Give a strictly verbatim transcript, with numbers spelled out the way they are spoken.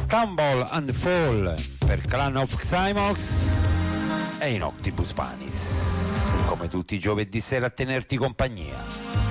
Stumble and Fall per Clan of Xymox e in Octibus Panis, come tutti i giovedì sera a tenerti compagnia.